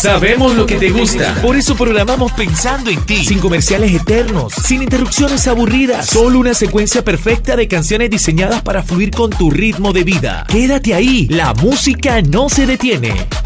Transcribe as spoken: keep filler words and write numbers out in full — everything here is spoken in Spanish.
Sabemos lo que te gusta. Por eso programamos pensando en ti. Sin comerciales eternos, sin interrupciones aburridas. Solo una secuencia perfecta de canciones diseñadas para fluir con tu ritmo de vida. Quédate ahí, la música no se detiene.